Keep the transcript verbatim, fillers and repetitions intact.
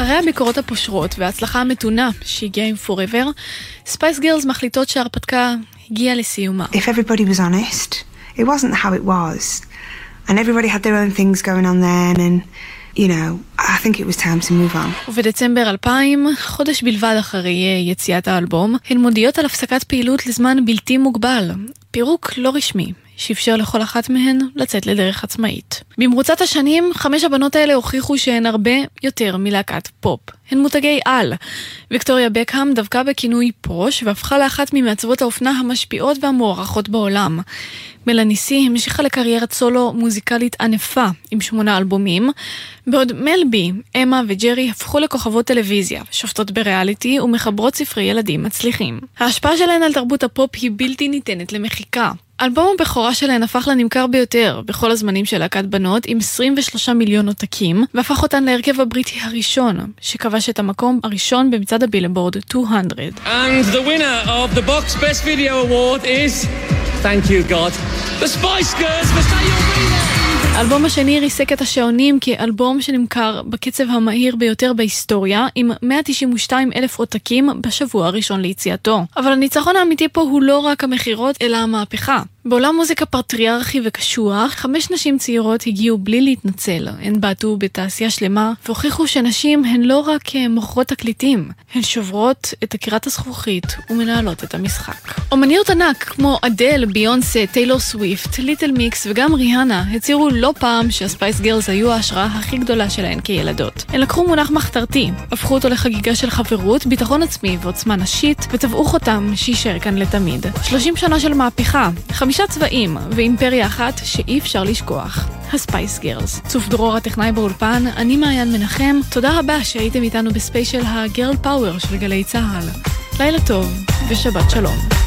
אחרי הביקורות הפושרות וההצלחה המתונה שהגיעה עם Forever, ספייס גרלס מחליטות שההרפתקה הגיעה לסיומה. If everybody was honest, it wasn't how it was. And everybody had their own things going on then, and you know, I think it was time to move on. ובדצמבר אלפיים, חודש בלבד אחרי יציאת האלבום, הן מודיעות על הפסקת פעילות לזמן בלתי מוגבל. פירוק לא רשמי, שאפשר לכל אחת מהן לצאת לדרך עצמאית. במרוצת השנים, חמש הבנות האלה הוכיחו שהן הרבה יותר מלהקת פופ. הן מותגי על. ויקטוריה בקהאם דווקא בכינוי פרוש, והפכה לאחת ממעצבות האופנה המשפיעות והמוערכות בעולם. מלאני סי המשיכה לקריירת סולו מוזיקלית ענפה עם שמונה אלבומים, בעוד מלבי, אמה וג'רי הפכו לכוכבות טלוויזיה, שופטות בריאליטי ומחברות ספרי ילדים מצליחים. ההשפעה שלהן על תרבות הפופ היא בלתי ניתנת למחיקה. אלבום הבכורה שלהן הפך לנמכר ביותר בכל הזמנים של להקת בנות עם עשרים ושלושה מיליון עותקים, והפך אותן להרכב הבריטי הראשון, שכבש את המקום הראשון במצעד הבילבורד מאתיים. And the winner of the Box Best Video Award is, thank you God, the Spice Girls for Say You'll Be There. האלבום השני ריסק את השעונים כאלבום שנמכר בקצב המהיר ביותר בהיסטוריה, עם מאה תשעים ושתיים אלף עותקים בשבוע הראשון ליציאתו. אבל הניצחון האמיתי פה הוא לא רק המחירות, אלא המהפכה. בעולם מוזיקה פטריארכי וקשוח, חמש נשים צעירות הגיעו בלי להתנצל. הן בעטו בתעשייה שלמה, והוכיחו שנשים הן לא רק מוכרות תקליטים, הן שוברות את עקירת הזכוכית ומנהלות את המשחק. אומניות ענק כמו אדל, ביונסה, טיילור סוויפט, ליטל מיקס וגם ריהנה הצהירו לא פעם שהספייס גרלס היו ההשראה הכי גדולה שלהן כילדות. הן לקחו מונח מחתרתי, הפכו אותו לחגיגה של חברות, ביטחון עצמי ועוצמה נשית, וטבעו חותם שישאר כאן לתמיד. שלושים שנה של מהפכה, חמישה צבעים ואימפריה אחת שאי אפשר לשכוח. הספייס גרלס. צוף דרור הטכנאי באולפן, אני מעיין מנחם. תודה רבה שהייתם איתנו בספיישל הגרל פאוור של גלי צהל. לילה טוב ושבת שלום.